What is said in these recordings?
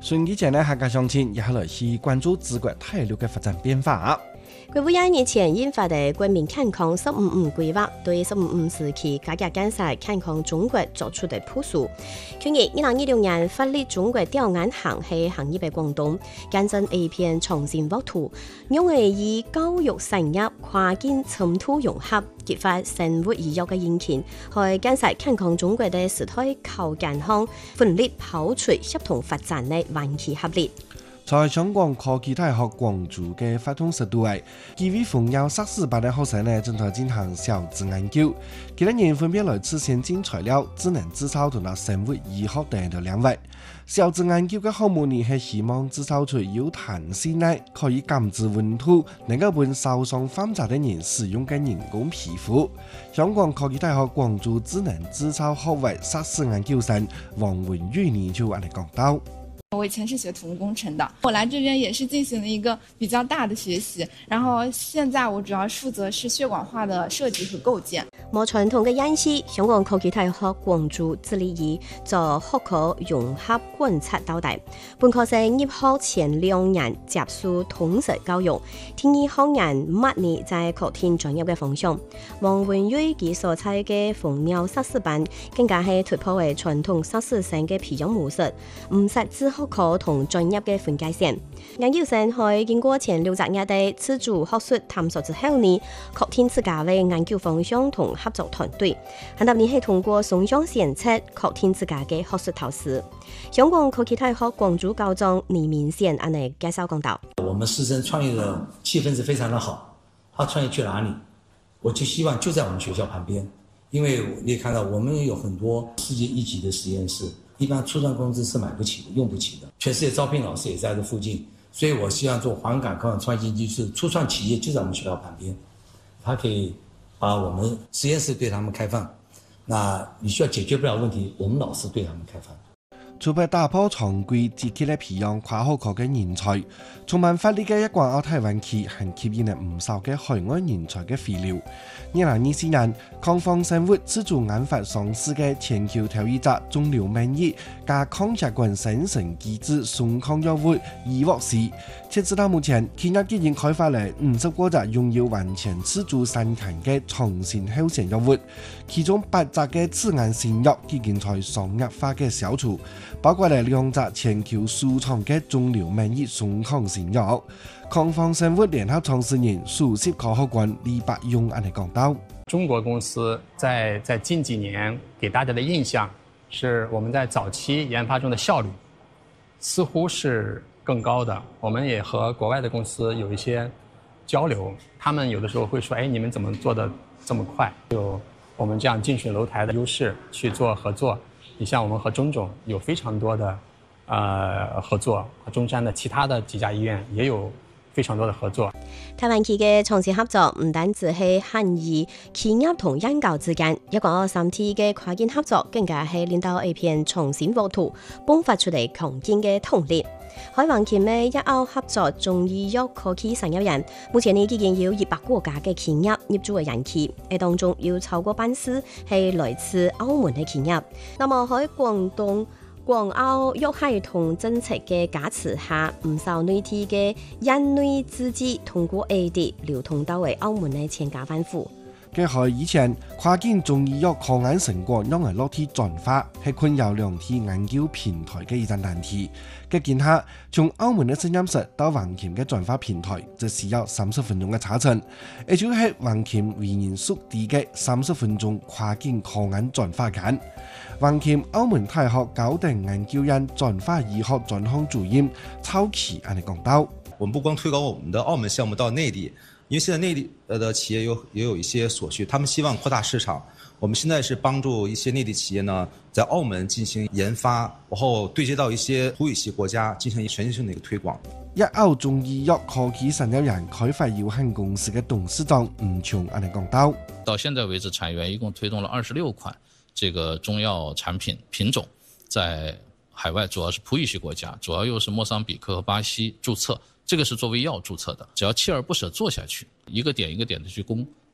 順期間呢，客家鄉親也係來去關注中國大陸嘅發展變化。 國務院日前印發的國民健康15+5規劃，對15+5時期加強建設健康中國作出的部署。去年2016年發力中國調研行係行業嘅廣東，見證一片創新沃土，用嚟以教育產業跨境深度融合，激發生活醫藥嘅引擎，去建設健康中國的時代靠健康，奮力跑出協同發展嘅環期合力。 在香港科技大學廣州嘅發通實度位，幾位逢有碩士班嘅學生呢，正在進行小資研究。其他人分別來自先進材料、智能製造同埋生物醫學等嘅領域。小資研究嘅項目呢，係希望製造出有彈性呢，可以感知溫度，能夠為受傷患者嘅人使用嘅人工皮膚。香港科技大學廣州智能製造學位碩士研究生王文宇呢就按嚟講到。 我以前是學土木工程的，我來這邊也是進行了一個比較大的學習，然後現在我主要負責是血管化的設計和構建。 冇傳統嘅演示，香港科技大學廣州致力於做學科融合觀察到底。本科生入學前2年接受通識教育，第2學年末年在確定專業嘅方向。王文睿佢所採嘅蜂鳥碩士班，更加係突破為傳統碩士生嘅培養模式，唔實質學科同專業嘅分界線。研究生喺經過前60日嘅自主學術探索之後呢，確定自家嘅研究方向同合作團隊，很多年係通過雙向檢測確定自家嘅學術投資。香港科技大學廣州校長倪明賢按嚟介紹講到： 我們師生創業的氣氛是非常的好，他創業去哪裡，我就希望就在我們學校旁邊，因為你也看到我們有很多世界一級的實驗室，一般初創公司是買不起的、用不起的，全世界招聘老師也在這附近，所以我希望做環港科網創新基地，初創企業就在我們學校旁邊，它可以把我們實驗室對他們開放，那你需要解決不了問題，我們老師對他們開放。 除被打破常規，積極嚟培養跨學科嘅人才，充滿發力嘅一貫澳台灣區，還吸引嚟唔少嘅海外人才嘅回流。2024年，康方生物自主研發上市嘅全球頭一隻腫瘤免疫加抗血管生成機制雙抗藥物已獲釋。截至到目前，企業已經開發嚟50個隻擁有完全自主生產嘅創新候選藥物，其中8隻嘅自研新藥已經在商業化嘅銷售。包括嚟2隻全球首創嘅腫瘤免疫雙抗新藥。康方生物聯合創始人首席科學官李伯勇按嚟講到： 中國公司在近幾年給大家的印象是我們在早期研發中的效率似乎是更高的。我們也和國外的公司有一些交流，他們有的時候會說：哎，你們怎麼做得這麼快？有我們這樣近水樓台的優勢去做合作。你像我們和中總有非常多的合作，和中山的其他的幾家醫院也有非常多的合作。 台灣區嘅創新合作唔單止係限於企業同研究之間，123T嘅跨境合作更加係令到一片創新沃土迸發出嚟強勁嘅動力。海灣區嘅一澳合作中醫藥科技產業園，目前呢已經有200國家嘅企業入駐嘅人氣，當中有超過半數係來自澳門嘅企業。那麼喺廣澳藥系統政策嘅加持下，唔少內地嘅院內資資通過異地流通到為澳門嘅千家萬戶。 嘅係以前跨境中醫藥抗癌成果用嚟落地轉化，係困擾兩地研究平台嘅一陣難題。嘅見下，從澳門嘅實驗室到橫琴嘅轉化平台，就需要30分鐘嘅車程，也就係橫琴為人熟地嘅30分鐘跨境抗癌轉化間。橫琴澳門大學高等研究院轉化醫學專項主任曹奇按嚟講到： 我們不光推廣我們的澳門項目到內地，因為現在內地的企業也有一些所需，他們希望擴大市場。我們現在是幫助一些內地企業呢，在澳門進行研發，然後對接到一些土語系國家，進行全球性的一個推廣。 一澳中醫藥科技產業園開發有限公司嘅董事長吳瓊按嚟講到： 到現在為止，產業園一共推動了26款這個中藥產品品種，在海外主要是葡語系國家，主要又是莫桑比克和巴西註冊，這個是作為藥註冊的。只要鍥而不捨做下去，一個點一個點的去攻，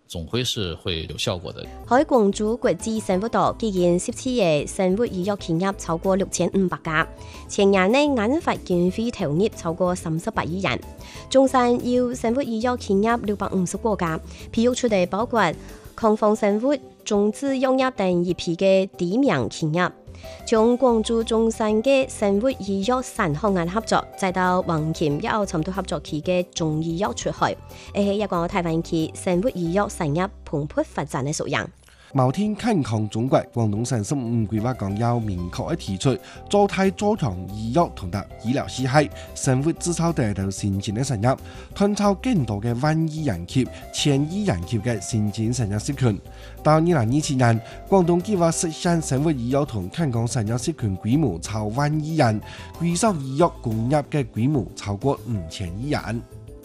总会是会有效果的。 喺廣州國際生活度，基建17嘅生活醫藥企業超過6500家，前年呢研發經費投入超過38億元。中山有生活醫藥企業650個家，培育出嚟包括康方生活、中資藥業等一批嘅知名企業。從廣州中山嘅生活醫藥3項合作，再到橫琴一澳深度合作期嘅中醫藥出海，係一個台灣區生活醫藥產業蓬勃發展嘅縮影。 某天健康中國廣東省15規劃綱要明確地提出，做大做強醫藥同埋醫療體系，生活製造得到先進嘅產業，創造更多嘅萬億人級、千億人級嘅先進產業集群。到2027年，廣東計劃實現生活醫藥同健康產業集群規模超萬億人，歸屬醫藥工業嘅規模超過5000億元。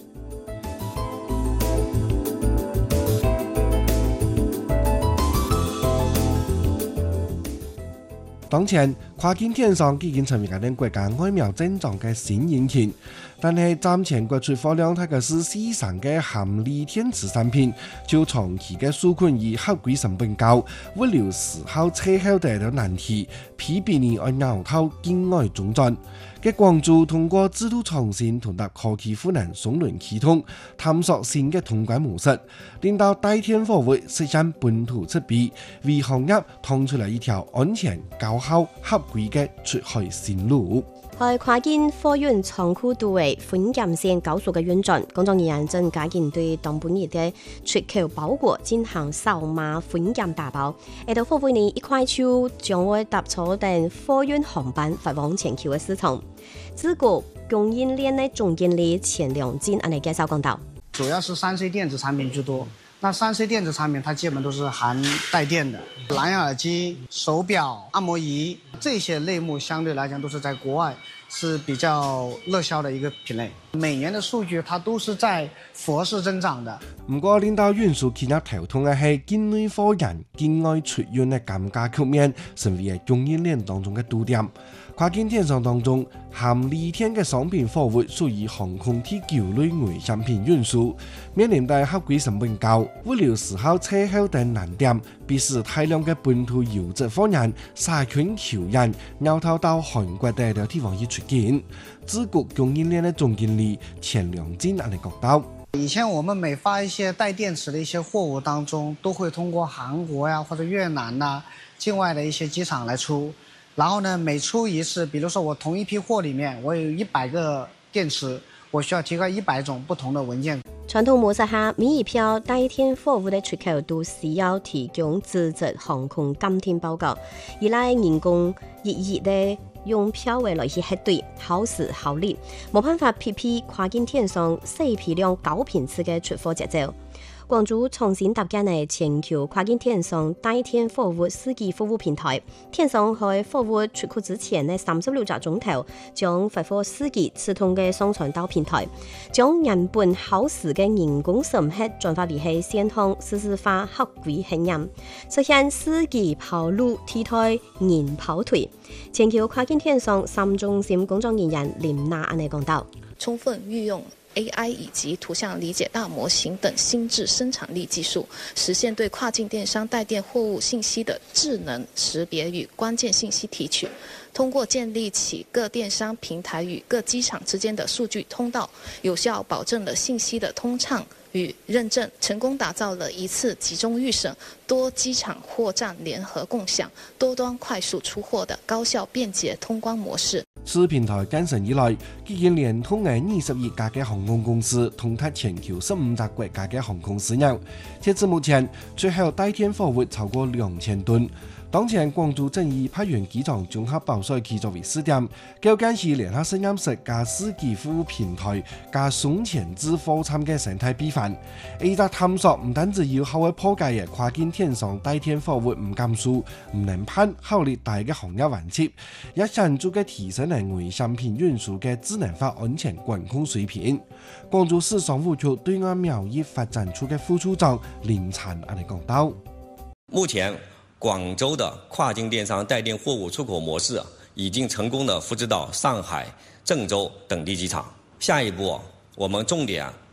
當前跨境電商已經成為我哋國家外貿增長嘅新引擎，但係暫前國出貨量大概是市場嘅含鋰電池產品，就長期嘅紓困與合規成本高，物流時候車後得到難題，批評你按拗頭境外中轉。嘅廣州通過制度創新同埋科技賦能雙輪啟動，探索新嘅通關模式，令到代天貨物實現本土設備，為行業趟出嚟一條安全、高效、合規嘅出海新路。 喺跨境貨運倉庫都為分檢線高速嘅運轉，工作人員正加緊對當本日嘅出口包裹進行掃碼分檢打包。而到貨運呢一塊就將會搭車等貨運航班發往全球嘅市場。自古供應鏈嘅總經理錢良金按嚟介紹講到， 主要是3C 電子產品居多。那3C 電子產品它基本都是含帶電的，藍牙耳機、手錶、按摩儀這些類目相對來講都是在國外是比較熱銷的一個品類。每年的數據它都是在佛式增長的。 不過領導運輸企業頭痛嘅係境內貨運、境外出運嘅尷尬局面，成為供應鏈當中嘅堵點。跨境電商當中，含鋰電嘅商品貨物屬於航空體九類危險品運輸，面臨到合規成本高、物流時候車後等難點，必使大量嘅本土優質貨源殺菌求人，繞頭到韓國等地方去出境。自古供應鏈嘅總經理錢良金按嚟講到， 以前我們每發一些帶電池的一些貨物當中，都會通過韓國呀或者越南呐境外的一些機場來出。然後呢，每出一次，比如說我同一批貨裡面，我有100個電池，我需要提供100種不同的文件。 傳統模式下，每一票代天貨物的出口都需要提供資質航空監聽報告，依賴人工一的用票位來去核對，耗時耗力，冇辦法匹配跨境電商細批量高頻次嘅出貨節奏。廣州重新搭建嘅全球跨境電商代天貨物司機服務平台，電商喺貨物出庫之前嘅36個鐘頭，將發貨司機自動嘅上傳到平台，將原本耗時嘅人工審核轉化為係線上實時化合規核驗，實現司機跑路替代人跑腿。全球跨境電商3中心工作人員林娜安尼講到， 充分運用AI 以及圖像理解大模型等心智生產力技術，實現對跨境電商帶電貨物信息的智能識別與關鍵信息提取，通過建立起各電商平台與各機場之間的數據通道，有效保證了信息的通暢與認證，成功打造了一次集中預審、多機場貨站聯合共享、多端快速出貨的高效便捷通關模式。 此平台建成以來，已經連通嘅21家嘅航空公司，通達全球15個國家嘅航空事業。截至目前，出口代天貨物超過2000噸。當前廣州正以柏園機場綜合保稅區作為試點，究竟是聯合實驗室加司機服務平台加送前置貨倉嘅生態閉環。呢個探索唔單止有效嘅破解嘅跨境電商代天貨物唔減數、唔能攀效率大嘅行業環節，也顯著嘅提升了危險品運輸嘅智能化安全管控水平。廣州市商務局對外貿易發展處嘅副處長林燦安尼講到， 目前廣州的跨境電商代電貨物出口模式已經成功地複製到上海、鄭州等地機場。下一步，我們重點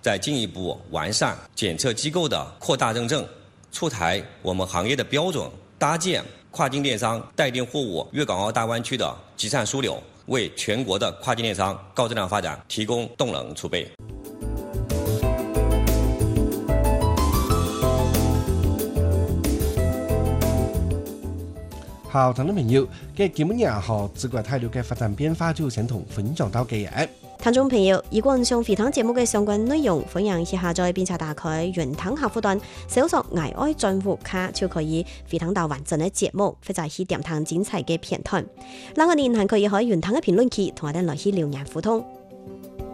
再进一步完善检测机构的扩大认证，出台我们行业的标准，搭建跨境电商带电货物粤港澳大湾区的集散枢纽，为全国的跨境电商高质量发展提供动能储备。 好，聽眾朋友，嘅節目日後自國大陸嘅發展變化就先同分享到嘅嘢。 聽眾朋友，如果想回聽節目嘅相關內容，歡迎去下載並且打開雲聽客戶端，搜索"愛愛專戶卡"就可以回聽到完整嘅節目，或者去點聽精彩嘅片段。另外，您還可以喺雲聽嘅評論區同我哋來去留言互動。